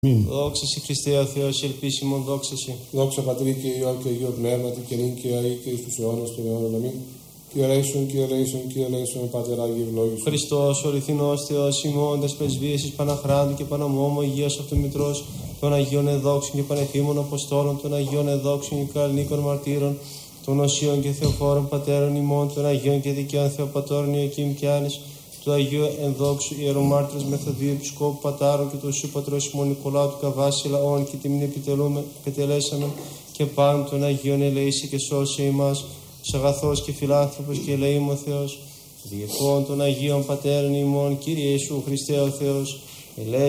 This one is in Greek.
Δόξα σε Χριστέ ο Θεός, ελπίσιμον δόξα σε. Δόξα Πατρί και Υιό και Αγίο Πνεύματι και νυν και αεί και εις τους αιώνας των αιώνων. Αμήν. Κύριε ελέησον, Κύριε ελέησον, Κύριε ελέησον, Πάτερ Άγιε ευλόγησον. Χριστός, ο αληθινός Θεός, ημών τας πρεσβείες εις Παναχράντου και Παναμόμου Αγίας Αυτομητρός, των Αγίων Εδόξων και Πανεθήμων Αποστόλων, των Αγίων Εδόξων και Καλνίκων Μαρτύρων, των Οσίων και Θεοφόρων Πατέρων ημών, των Αγίων και Δικαίων Θεοπατώρων Ιωακήμ και Άννης, του Αγίου Ενδόξου Ιερομάρτυρος Μεθοδίου Επισκόπου Πατάρων και του Σου Πατρός ημών Νικολάου του Καβάση λαών και τιμήν επιτελέσαμε και πάνω των Αγίων ελεήσει και σώσε ημάς, ως αγαθός και φιλάνθρωπος και ελεήμων Θεός, διεκόν των Αγίων Πατέρων ημών, Κύριε Ιησού Χριστέ ο Θεός, ελέη.